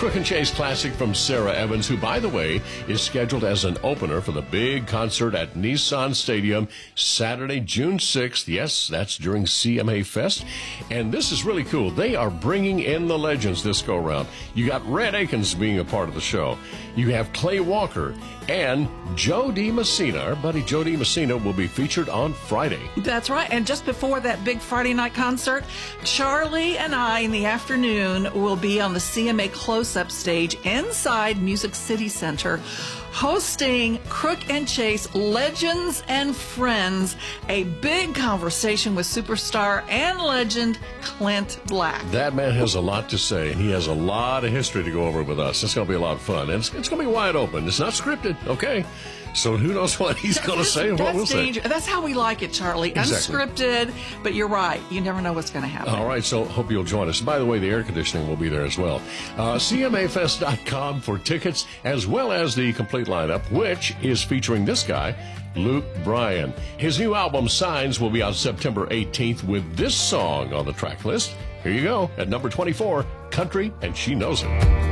Crook and Chase classic from Sarah Evans, who, by the way, is scheduled as an opener for the big concert at Nissan Stadium Saturday, June 6th. Yes, that's during CMA Fest. And this is really cool. They are bringing in the legends this go-round. You got Red Akins being a part of the show. You have Clay Walker and Joe DiMessina. Our buddy Joe DiMessina will be featured on Friday. That's right. And just before that big Friday night concert, Charlie and I in the afternoon will be on the CMA close-up stage inside Music City Center, hosting Crook and Chase Legends and Friends, a big conversation with superstar and legend Clint Black. That man has a lot to say, and he has a lot of history to go over with us. It's going to be a lot of fun, and it's going to be wide open. It's not scripted, okay? So who knows what he's going to say and what we'll say. That's how we like it, Charlie. Exactly. Unscripted, but you're right. You never know what's going to happen. All right, so hope you'll join us. By the way, the air conditioning will be there as well. CMAfest.com for tickets, as well as the complete lineup, which is featuring this guy, Luke Bryan. His new album, Signs, will be out September 18th with this song on the track list. Here you go, at number 24, Country and She Knows It.